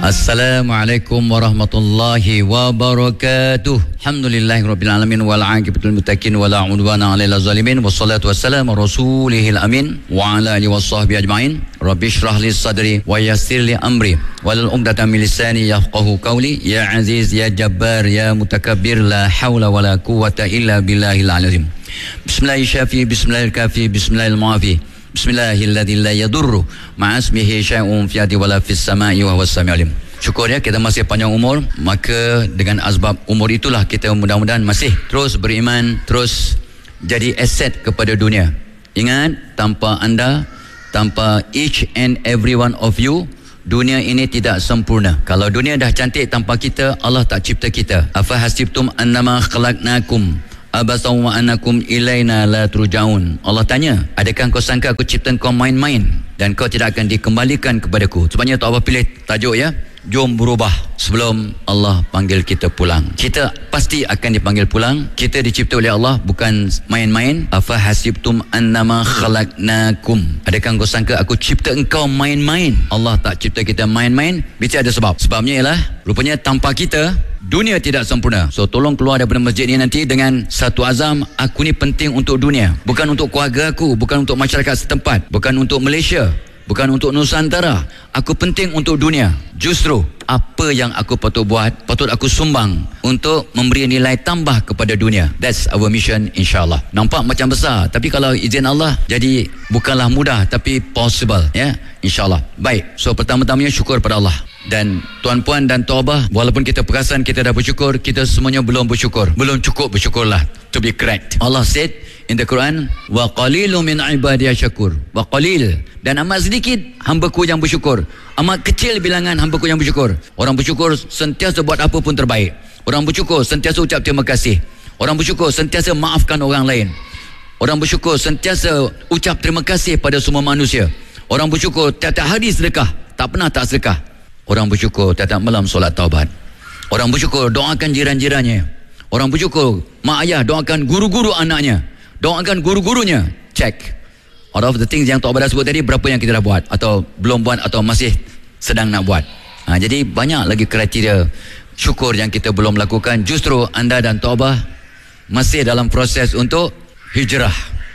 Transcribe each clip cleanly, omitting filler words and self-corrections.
Assalamualaikum warahmatullahi wabarakatuh. Alhamdulillahirabbil alamin wal aqibatul muttaqin wala udwana 'alal zalimin wassalatu wassalamu rasulihil amin wa ala alihi washabbihi ajmain. Rabbi shrah li sadri wa yassir li amri walul 'uqdatam min lisani yafqahu qawli. Ya aziz ya jabbar ya mutakabbir la haula wala quwwata illa billahil azim. Bismillahirrahmanirrahim. Bismillahirrahmanirrahim. Bismillahirrahmanirrahim. Bismillahilladzi la yadurru ma'asmihi syai'un fi ardi wala fis sama'i wa huwas samiul alim. Syukur ya kita masih panjang umur, maka dengan asbab umur itulah kita mudah-mudahan masih terus beriman, terus jadi aset kepada dunia. Ingat, tanpa anda, tanpa each and every one of you, dunia ini tidak sempurna. Kalau dunia dah cantik tanpa kita, Allah tak cipta kita. Afa hasibtum annama khalaqnakum abasaw wa annakum ilaina la turja'un. Allah tanya, adakah kau sangka aku cipta kau main-main dan kau tidak akan dikembalikan kepadaku? Sebabnya tak apa pilih tajuk ya, jom berubah sebelum Allah panggil kita pulang. Kita pasti akan dipanggil pulang. Kita dicipta oleh Allah bukan main-main. Afa hasibtum annama khalaqnakum, adakah kau sangka aku cipta engkau main-main? Allah tak cipta kita main-main. Mesti ada sebab. Sebabnya ialah rupanya tanpa kita dunia tidak sempurna. So tolong keluar daripada masjid ni nanti dengan satu azam, aku ni penting untuk dunia, bukan untuk keluarga aku, bukan untuk masyarakat setempat, bukan untuk Malaysia, bukan untuk Nusantara. Aku penting untuk dunia. Justru apa yang aku patut buat, patut aku sumbang untuk memberi nilai tambah kepada dunia. That's our mission, insyaAllah. Nampak macam besar, tapi kalau izin Allah jadi bukanlah mudah, tapi possible ya, insyaAllah. Baik, so pertama-tamanya syukur pada Allah. Dan tuan-puan dan tuabah, walaupun kita perasan kita dah bersyukur, kita semuanya belum bersyukur. Belum cukup bersyukurlah, to be correct. Allah said in the Quran, wa qalilun min ibadiy syakur. Wa qalil, dan amat sedikit hamba-Ku yang bersyukur. Amat kecil bilangan hamba-Ku yang bersyukur. Orang bersyukur sentiasa buat apa pun terbaik. Orang bersyukur sentiasa ucap terima kasih. Orang bersyukur sentiasa maafkan orang lain. Orang bersyukur sentiasa ucap terima kasih pada semua manusia. Orang bersyukur tiap-tiap hari sedekah, tak pernah tak sedekah. Orang bersyukur tiap-tiap malam solat taubat. Orang bersyukur doakan jiran-jirannya. Orang bersyukur mak ayah doakan guru-guru anaknya, doakan guru-gurunya. Check. Out of the things yang Tok Abah sebut tadi, berapa yang kita dah buat atau belum buat atau masih sedang nak buat. Jadi banyak lagi kriteria syukur yang kita belum lakukan. Justru anda dan Tok Abah masih dalam proses untuk hijrah.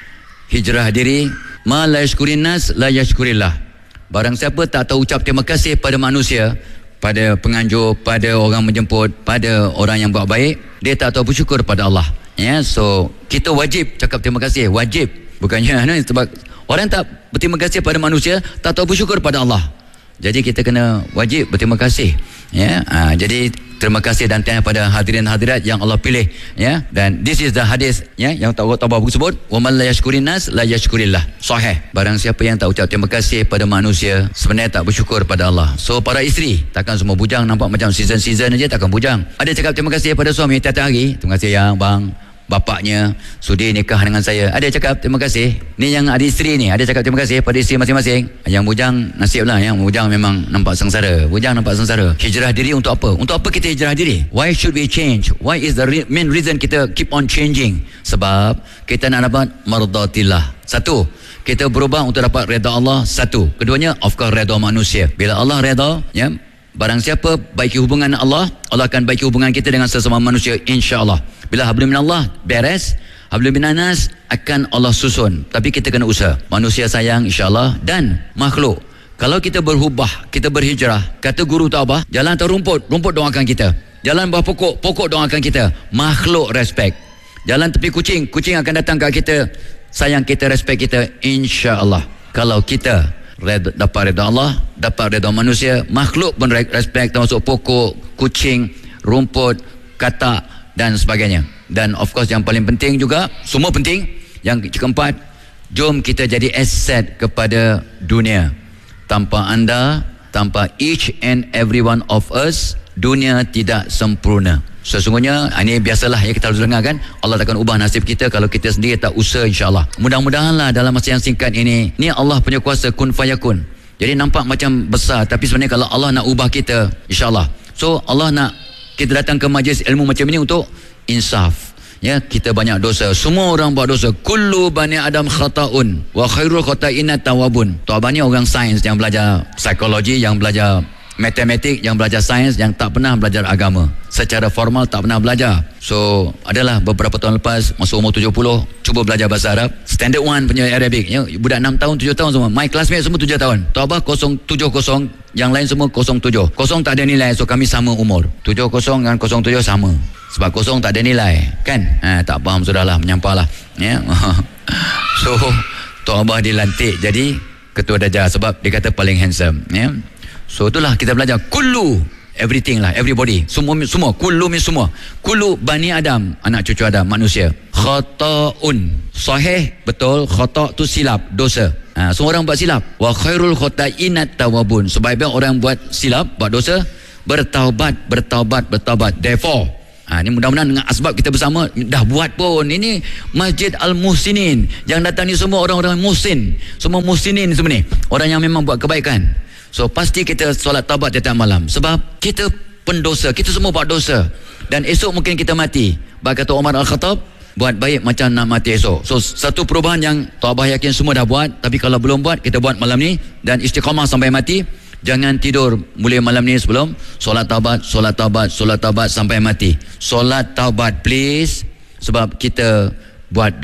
Hijrah diri. Ma la yashkurin nas la yashkurillah. Barang siapa tak tahu ucap terima kasih pada manusia, pada penganjur, pada orang menjemput, pada orang yang buat baik, dia tak tahu bersyukur pada Allah. Ya, so kita wajib cakap terima kasih, wajib. Bukannya sebab orang tak berterima kasih pada manusia, tak tahu bersyukur pada Allah. Jadi kita kena wajib berterima kasih. Ya, jadi terima kasih dan tanya pada hadirin hadirat yang Allah pilih. Ya, dan this is the hadis ya yang Tok Abah sebut, wa man la yashkurin nas la yashkurillah. Sahih. Barang siapa yang tak ucap terima kasih pada manusia, sebenarnya tak bersyukur pada Allah. So para isteri, takkan semua bujang nampak macam season-season aja, takkan bujang. Ada cakap terima kasih pada suami tiap-tiap hari. Terima kasih ya bang, bapaknya sudi nikah dengan saya. Ada cakap terima kasih. Ni yang ada isteri ni, ada cakap terima kasih pada isteri masing-masing. Yang bujang nasiblah, yang bujang memang nampak sengsara. Bujang nampak sengsara. Hijrah diri untuk apa? Untuk apa kita hijrah diri? Why should we change? Why is the main reason kita keep on changing? Sebab kita nak dapat mardatillah. Satu, kita berubah untuk dapat redha Allah. Satu. Keduanya, of course, redha manusia. Bila Allah redha, ya, barang siapa baiki hubungan Allah, Allah akan baiki hubungan kita dengan sesama manusia, insya-Allah. Bila hablum minallah beres, hablum minanas akan Allah susun. Tapi kita kena usaha. Manusia sayang, insya-Allah. Dan makhluk, kalau kita berubah, kita berhijrah, kata guru Tok Abah, jalan atas rumput, rumput doakan kita. Jalan bawah pokok, pokok doakan kita. Makhluk respect. Jalan tepi kucing, kucing akan datang kat kita, sayang kita, respect kita, insya-Allah. Kalau kita dapat redha Allah, dapat redha manusia, makhluk pun respect, termasuk pokok, kucing, rumput, katak dan sebagainya. Dan of course yang paling penting juga, semua penting, yang keempat, jom kita jadi aset kepada dunia. Tanpa anda, tanpa each and every one of us, dunia tidak sempurna. Sesungguhnya ini biasalah ya, kita harus dengar kan, Allah takkan ubah nasib kita kalau kita sendiri tak usaha, insya-Allah. Mudah-mudahanlah dalam masa yang singkat ini, ni Allah punya kuasa kun fayakun. Jadi nampak macam besar, tapi sebenarnya kalau Allah nak ubah kita, insya-Allah. So Allah nak kita datang ke majlis ilmu macam ini untuk insaf. Ya, kita banyak dosa. Semua orang buat dosa. Kullu bani Adam khata'un wa khairul khata'ina tawabun. Tok Abah ni orang sains yang belajar psikologi, yang belajar matematik, yang belajar sains, yang tak pernah belajar agama. Secara formal tak pernah belajar. So adalah beberapa tahun lepas, masa umur 70, cuba belajar bahasa Arab. Standard 1 punya Arabic ya. Budak 6 tahun, 7 tahun semua. My classmate semua 7 tahun. Tabah 070, yang lain semua 07. 0 tak ada nilai, so kami sama umur. 70 dengan 07 sama. Sebab 0 tak ada nilai, kan? Tak faham sudahlah, menyampahlah ya. So Tok Abah dilantik jadi ketua darjah sebab dia kata paling handsome ya. So itulah kita belajar kullu, everything lah, everybody, semua kullu min semua, kullu bani Adam, anak cucu Adam, manusia. Khata'un, sahih, betul. Khata' tu silap, dosa. Semua orang buat silap. Wa khairul khata'in at-tawwabun, sebaik-baik orang buat silap, buat dosa, bertaubat. Therefore ini mudah-mudahan dengan asbab kita bersama dah buat pun. Ini Masjid Al-Muhsinin, yang datang ni semua orang-orang muhsin, semua muhsinin semua ni, orang yang memang buat kebaikan. So pasti kita solat taubat tiap malam, sebab kita pendosa, kita semua buat dosa, dan esok mungkin kita mati. Kata Umar Al-Khattab, buat baik macam nak mati esok. So satu perubahan yang Tok Abah yakin semua dah buat, tapi kalau belum buat, kita buat malam ni dan istiqamah sampai mati. Jangan tidur mulai malam ni sebelum solat taubat sampai mati. Solat taubat please, sebab kita buat